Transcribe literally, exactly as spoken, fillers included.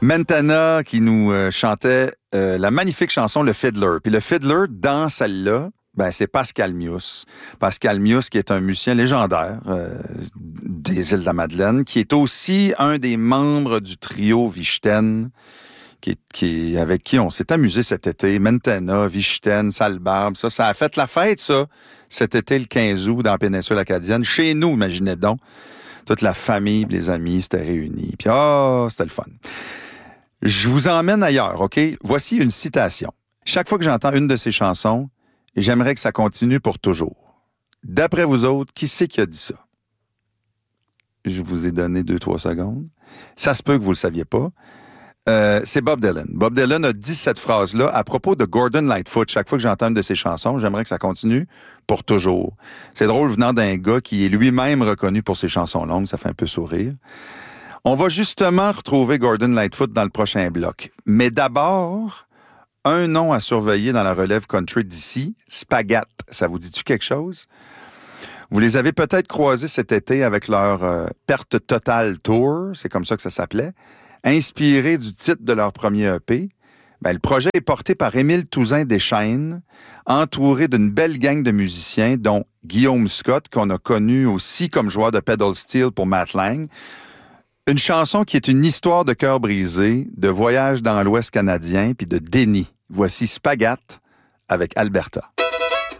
Mentana qui nous euh, chantait euh, la magnifique chanson Le Fiddler. Puis le Fiddler, dans celle-là, ben, c'est Pascal Mius. Pascal Mius, qui est un musicien légendaire euh, des îles de la Madeleine, qui est aussi un des membres du trio Vichten, qui, qui, avec qui on s'est amusé cet été. Mentana, Vichten, Salbarbe, ça, ça a fait la fête, ça, cet été, le quinze août, dans la péninsule acadienne. Chez nous, imaginez donc. Toute la famille, les amis s'étaient réunis. Puis, ah, oh, c'était le fun. Je vous emmène ailleurs, OK? Voici une citation. Chaque fois que j'entends une de ces chansons, j'aimerais que ça continue pour toujours. D'après vous autres, qui c'est qui a dit ça? Je vous ai donné deux, trois secondes. Ça se peut que vous le saviez pas. Euh, c'est Bob Dylan. Bob Dylan a dit cette phrase-là à propos de Gordon Lightfoot. Chaque fois que j'entends une de ses chansons, j'aimerais que ça continue pour toujours. C'est drôle venant d'un gars qui est lui-même reconnu pour ses chansons longues. Ça fait un peu sourire. On va justement retrouver Gordon Lightfoot dans le prochain bloc. Mais d'abord, un nom à surveiller dans la relève country d'ici, Spagat. Ça vous dit-tu quelque chose? Vous les avez peut-être croisés cet été avec leur euh, Perte Totale Tour, c'est comme ça que ça s'appelait, inspiré du titre de leur premier E P. Ben, le projet est porté par Émile Touzin Deschênes, entouré d'une belle gang de musiciens, dont Guillaume Scott, qu'on a connu aussi comme joueur de pedal steel pour Matt Lang. Une chanson qui est une histoire de cœur brisé, de voyage dans l'Ouest canadien, puis de déni. Voici Spagat avec Alberta.